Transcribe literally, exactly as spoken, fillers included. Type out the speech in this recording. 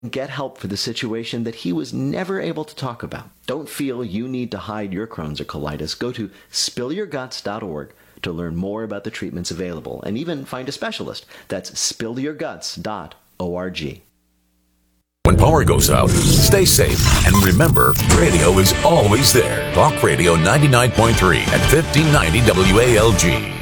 get help for the situation that he was never able to talk about. Don't feel you need to hide your Crohn's or colitis. Go to spill your guts dot org to learn more about the treatments available and even find a specialist. That's spill your guts dot org. When power goes out, stay safe. And remember, radio is always there. Talk Radio ninety-nine point three at fifteen ninety W A L G.